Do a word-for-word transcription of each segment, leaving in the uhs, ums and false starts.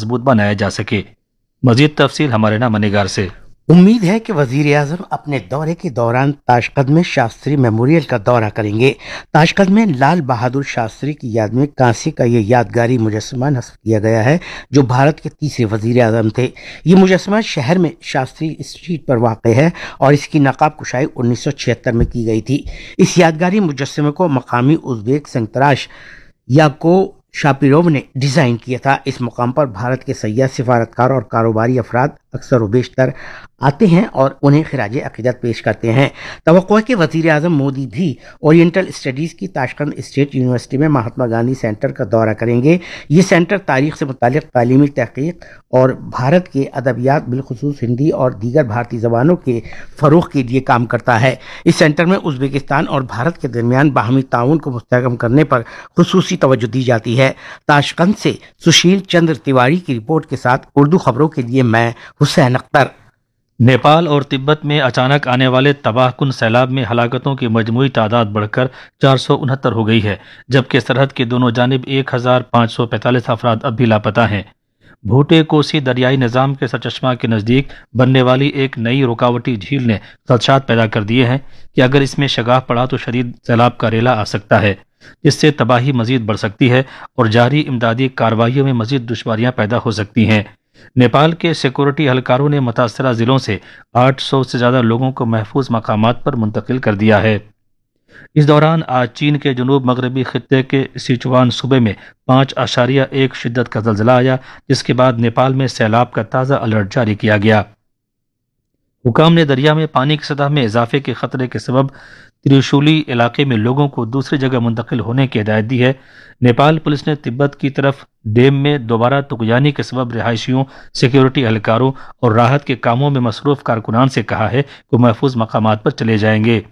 मजबूत बनाया जा सके। मजीद तफसील हमारे नामा निगार से। उम्मीद है कि वजीर आजम अपने दौरे के दौरान ताशकंद में शास्त्री मेमोरियल का दौरा करेंगे। ताशकंद में लाल बहादुर शास्त्री की याद में कांसे का ये यादगारी मुजस्समा नस्ब किया गया है, जो भारत के तीसरे वजीर आजम थे। ये मुजस्समा शहर में शास्त्री स्ट्रीट पर वाक़ है और इसकी नकाब कुशाई उन्नीस सौ छिहत्तर में की गई थी। इस यादगारी मुजस्समे को मकामी उज़्बेक संगतराश याको शापिरोव ने डिज़ाइन किया था। इस मुकाम पर भारत के सैय्यद, सिफारतकार और कारोबारी अफराद अक्सर व बेशतर आते हैं और उन्हें खिराज अक़ीदत पेश करते हैं। तवक्को है कि वज़ीर आज़म मोदी भी ओरिएंटल स्टडीज़ की ताशकंद स्टेट यूनिवर्सिटी में महात्मा गांधी सेंटर का दौरा करेंगे। ये सेंटर तारीख़ से मुताल्लिक़ तालीमी तहक़ीक़ और भारत के अदबियात बिलख़ुसूस हिंदी और दीगर भारतीय ज़बानों के फ़रोग़ के लिए काम करता है। इस सेंटर में उज़्बेकिस्तान और भारत के दरमियान बाहमी ताउन को मुस्तहकम करने पर ख़ुसूसी तवज्जो दी जाती है। ताशकंद से सुशील चंद्र तिवारी की रिपोर्ट के साथ उर्दू खबरों के लिए मैं हुसैन अख्तर। नेपाल और तिब्बत में अचानक आने वाले तबाहकुन सैलाब में हलाकतों की मजमूई तादाद बढ़कर चार सौ उनहत्तर हो गई है, जबकि सरहद की दोनों जानिब एक हजार पाँच सौ पैंतालीस अफराद अब भी लापता हैं। भूटे कोसी दरियाई निज़ाम के सरचश्मा के नज़दीक बनने वाली एक नई रुकावटी झील ने खदशात पैदा कर दिए हैं कि अगर इसमें शगाह पड़ा तो शदीद सैलाब का रेला आ सकता है, जिससे तबाही मजीद बढ़ सकती है और जारी इमदादी कार्रवाइयों में मजीद दुश्वारियां पैदा हो सकती हैं। नेपाल के सिक्योरिटी एहलकारों ने मुतासरा जिलों से आठ सौ से ज़्यादा लोगों को महफूज मकामात पर मुंतकिल कर दिया है। इस दौरान आज चीन के जनूब मगरबी खित्ते के सिचुआन सूबे में पाँच आशारिया एक शिद्दत का जल्जला आया, जिसके बाद नेपाल में सैलाब का ताज़ा अलर्ट जारी किया गया। हुकाम ने दरिया में पानी की सतह में इजाफे के खतरे के सबब त्रिशूली इलाके में लोगों को दूसरी जगह मुंतकिल होने की हिदायत दी है। नेपाल पुलिस ने तिब्बत की तरफ डैम में दोबारा तुगयानी के सबब रिहायशियों, सिक्योरिटी एहलकारों और राहत के कामों में मसरूफ कारकुनान से कहा है कि महफूज मकामात पर चले जाएंगे।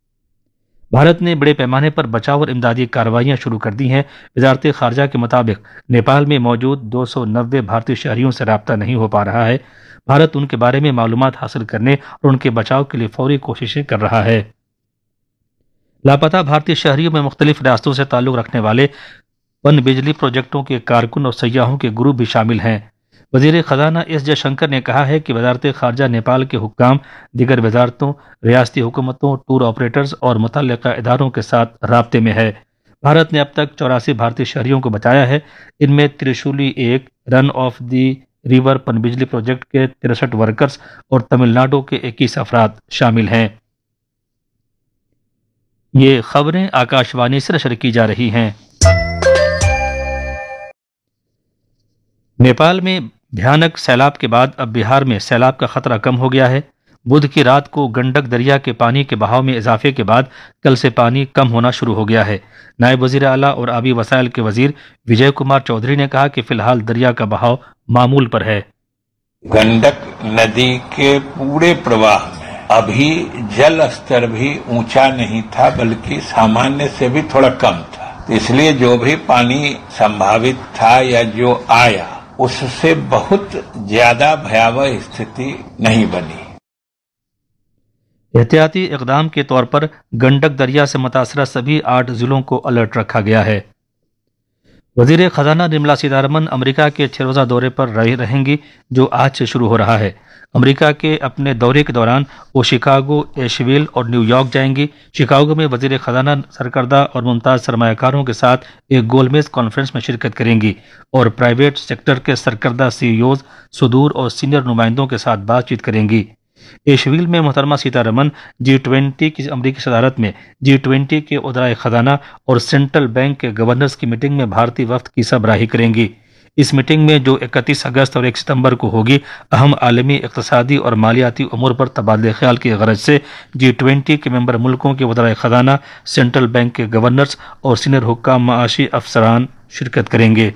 भारत ने बड़े पैमाने पर बचाव और इमदादी कार्रवाइयाँ शुरू कर दी हैं। वजारत खारजा के मुताबिक नेपाल में मौजूद दो सौ नब्बे भारतीय शहरियों से रब्ता नहीं हो पा रहा है। भारत उनके बारे में मालूमात हासिल करने और उनके बचाव के लिए फौरी कोशिशें कर रहा है। लापता भारतीय शहरियों में मुख्तलिफ रियासतों से ताल्लुक़ रखने वाले पन बिजली प्रोजेक्टों के कारकुन और सयाहों के ग्रुप भी शामिल हैं। वजीर ख़जाना एस जयशंकर ने कहा है कि वजारत खारजा नेपाल के हुक्काम, दीगर वजारतों, रियासती हुकूमतों, टूर ऑपरेटर्स और मुतल्लिका इदारों के साथ राब्ते में है। भारत ने अब तक चौरासी भारतीय शहरियों को बचाया है। इनमें त्रिशूली एक, रन ऑफ दी रिवर पनबिजली प्रोजेक्ट के तिरसठ वर्कर्स और तमिलनाडु के इक्कीस अफराद शामिल हैं। ये खबरें आकाशवाणी से नशर की जा रही हैं। नेपाल में भयानक सैलाब के बाद अब बिहार में सैलाब का खतरा कम हो गया है। बुध की रात को गंडक दरिया के पानी के बहाव में इजाफे के बाद कल से पानी कम होना शुरू हो गया है। नायब वजीर आला और आबी वसाइल के वजीर विजय कुमार चौधरी ने कहा कि फिलहाल दरिया का बहाव मामूल पर है। गंडक नदी के पूरे प्रवाह में अभी जल स्तर भी ऊंचा नहीं था, बल्कि सामान्य से भी थोड़ा कम था। तो इसलिए जो भी पानी संभावित था या जो आया, उससे बहुत ज्यादा भयावह स्थिति नहीं बनी। एहतियाती इकदाम के तौर पर गंडक दरिया से मुतासरा सभी आठ जिलों को अलर्ट रखा गया है। वजीर खजाना निर्मला सीतारमन अमेरिका के छह रोज़ा दौरे पर रह रहेंगी, जो आज से शुरू हो रहा है। अमेरिका के अपने दौरे के दौरान वो शिकागो, एशविल और न्यूयॉर्क जाएंगी। शिकागो में वजीर खजाना सरकर्दा और मुमताज़ सरमायाकारों के साथ एक गोलमेज कॉन्फ्रेंस में शिरकत करेंगी और प्राइवेट सेक्टर के सरकर्दा सीईओज, सुदूर और सीनियर नुमाइंदों के साथ बातचीत करेंगी। एशविल में मोहतरमा सीतारमन जी ट्वेंटी की अमरीकी सदारत में जी ट्वेंटी के उदराए खजाना और सेंट्रल बैंक के गवर्नर्स की मीटिंग में भारतीय वफ्द की सरबराही करेंगी। इस मीटिंग में, जो इकतीस अगस्त और एक सितंबर को होगी, अहम आलमी इक़्तिसादी और मालियाती उमूर पर तबादले ख्याल की गरज से जी ट्वेंटी के मेंबर मुल्कों के वज़राए ख़ज़ाना, सेंट्रल बैंक के गवर्नर्स और सीनियर हुक्काम, माशी अफसरान शिरकत करेंगे।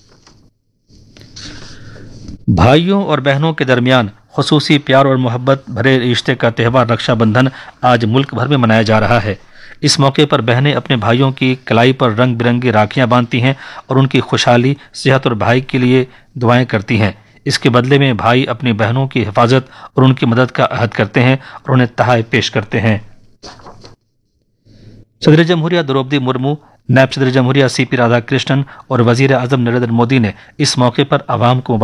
भाइयों और बहनों के दरमियान खुसूसी प्यार और मोहब्बत भरे रिश्ते का त्यौहार रक्षाबंधन आज मुल्क भर में मनाया जा रहा है। इस मौके पर बहनें अपने भाइयों की कलाई पर रंग बिरंगी राखियां बांधती हैं और उनकी खुशहाली, सेहत और भाई के लिए दुआएं करती हैं। इसके बदले में भाई अपनी बहनों की हिफाजत और उनकी मदद का अहद करते हैं और उन्हें तोहफे पेश करते हैं। सदर जमहूरिया द्रौपदी मुर्मू, नायब सदर जमहूरिया सी पी राधाकृष्णन और वजीर आजम नरेंद्र मोदी ने इस मौके पर आवाम को